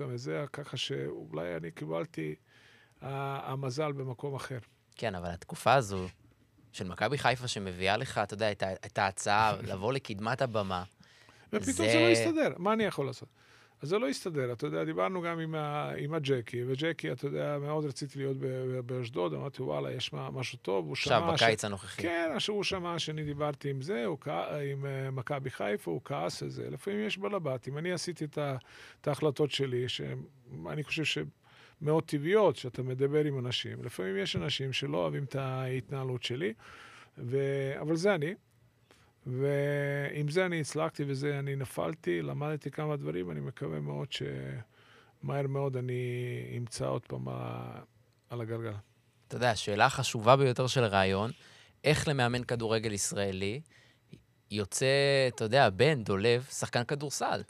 אותם וזה, ככה שאולי אני קיבלתי המזל במקום אחר. כן, אבל התקופה הזו של מכבי חיפה שמביאה לך, אתה יודע, את ההצעה לבוא לקדמת הבמה. ופתאום זה לא יסתדר, מה אני יכול לעשות? אז זה לא יסתדר, אתה יודע, דיברנו גם עם הג'קי, וג'קי, אתה יודע, מאוד רציתי להיות באשדוד, אמרתי, וואלה, יש משהו טוב, הוא שמע... עכשיו, בקיץ הנוכחי. כן, הוא שמע שאני דיברתי עם זה, עם מכבי חיפה, הוא כעס על זה. לפעמים יש בלבטים. אני עשיתי את ההחלטות שלי, שאני חושב שמאוד טבעיות, שאתה מדבר עם אנשים. לפעמים יש אנשים שלא אוהבים את ההתנהלות שלי, אבל זה אני. ועם זה אני הצלחתי וזה אני נפלתי, למדתי כמה דברים, אני מקווה מאוד שמהר מאוד אני אמצא עוד פעם על הגלגל. אתה יודע, השאלה החשובה ביותר של רעיון, איך למאמן כדורגל ישראלי יוצא, אתה יודע, בן, דולב, שחקן כדורסל.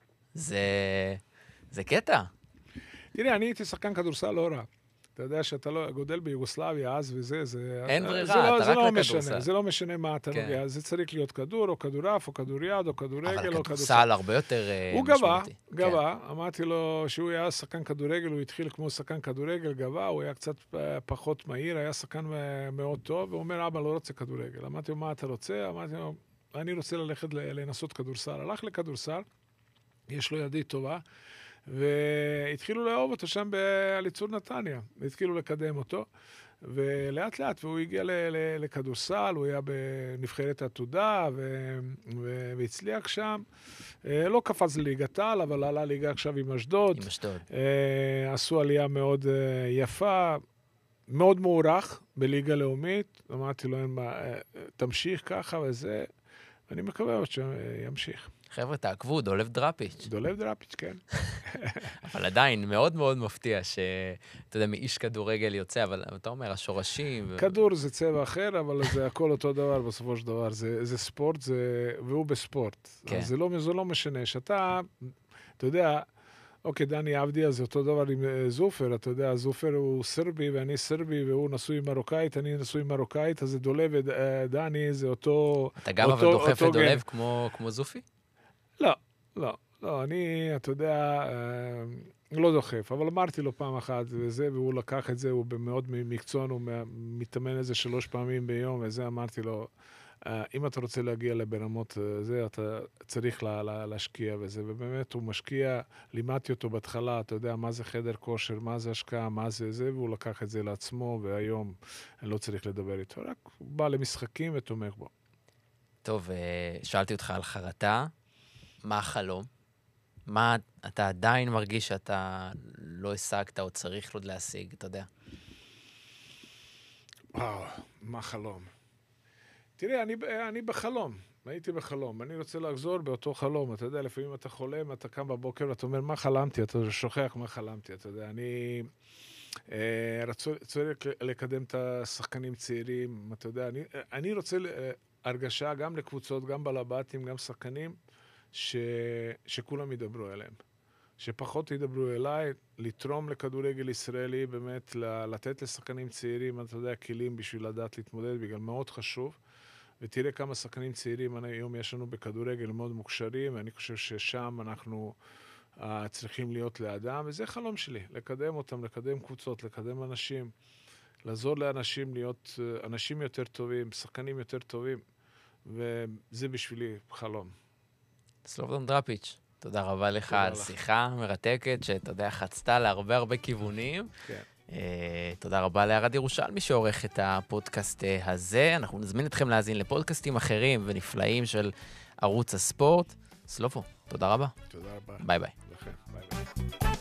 זה קטע. תראה, אני הייתי שחקן כדורסל לא רע. אתה יודע שאתה לא גודל ביוגוסלביה אז וזה, אין ברירה, אתה רק לכדורסל. זה לא משנה מה אתה נוגע, זה צריך להיות כדור, או כדורף, או כדוריד, או כדורגל, או כדורסל. אבל כדורסל הרבה יותר משמעותי. הוא גבה, אמרתי לו שהוא היה שחקן כדורגל, הוא התחיל כמו שחקן כדורגל, גבה, הוא היה קצת פחות מהיר, היה שחקן מאוד טוב, והוא אומר, אבא, לא רוצה כדורגל. אמרתי לו, מה אתה רוצה? אמרתי לו, אני רוצה ללכת לנסות כדורסל. הלך לכדורסל, יש לו ידי טובה, והתחילו לאהוב אותו שם באליצור נתניה, והתחילו לקדם אותו, ולאט לאט, והוא הגיע לכדורסל, הוא היה בנבחרת העתודה, והצליח שם. לא קפץ לליגת העל, אבל עלה ליגה עכשיו עם אשדוד. עם אשדוד. עשו עלייה מאוד יפה, מאוד מוערך בליגה לאומית. אמרתי לו, תמשיך ככה וזה, אני מקווה שימשיך. חבר'ה, תעקבו, דולב דראפיץ'. דולב דראפיץ', כן. אבל עדיין, מאוד מאוד מפתיע שאתה יודע, מאיש כדורגל יוצא, אבל אתה אומר, השורשים... כדור זה צבע אחר, אבל זה הכל אותו דבר בסופו של דבר. זה ספורט, והוא בספורט. כן. אז זה לא משנה. שאתה, אתה יודע, אוקיי, דני עבדיה זה אותו דבר עם זופר, אתה יודע, זופר הוא סרבי ואני סרבי, והוא נשוי מרוקאית, אני נשוי מרוקאית, אז זה דולב ודני, זה אותו... אתה גם אבל דוחף את דולב כמו זופי? לא, אני, אתה יודע, לא דוחף, אבל אמרתי לו פעם אחת וזה, והוא לקח את זה, הוא מאוד מקצוען, הוא מתאמן איזה 3 פעמים ביום, וזה אמרתי לו, אם אתה רוצה להגיע לברמות זה, אתה צריך להשקיע וזה, ובאמת הוא משקיע, לימדתי אותו בהתחלה, אתה יודע, מה זה חדר כושר, מה זה השקעה, מה זה, והוא לקח את זה לעצמו, והיום אני לא צריך לדבר איתו, רק הוא בא למשחקים ותומך בו. טוב, שאלתי אותך על חרטה, מה החלום? מה אתה עדיין מרגיש שאתה לא השגת או צריך עוד להשיג, אתה יודע? וואו, מה חלום? תראה, אני בחלום, הייתי בחלום, אני רוצה לחזור באותו חלום, אתה יודע, לפעמים אתה חולם, אתה קם בבוקר ואתה אומר, מה חלמתי? אתה שוכח מה חלמתי, אתה יודע, אני רוצה לקדם את השחקנים צעירים, אתה יודע, אני רוצה הרגשה גם לקבוצות, גם בלבטים, גם שחקנים, שכולם ידברו אליהם. שפחות ידברו אליי, לתרום לכדורגל ישראלי, באמת לתת לשחקנים צעירים, אתה יודע, כלים בשביל לדעת להתמודד, בגלל מאוד חשוב. ותראה כמה שחקנים צעירים היום יש לנו בכדורגל מאוד מוכשרים, ואני חושב ששם אנחנו צריכים להיות לאדם, וזה חלום שלי, לקדם אותם, לקדם קבוצות, לקדם אנשים, לעזור לאנשים להיות אנשים יותר טובים, שחקנים יותר טובים, וזה בשבילי חלום. סלובדן דראפיץ', תודה רבה לך על שיחה מרתקת, שאתה יודע, חצתה להרבה כיוונים. כן. תודה רבה לארד ירושלמי שעורך את הפודקאסט הזה. אנחנו נזמין אתכם להאזין לפודקאסטים אחרים ונפלאים של ערוץ הספורט. סלובו, תודה רבה. תודה רבה. ביי ביי. לכם, ביי ביי.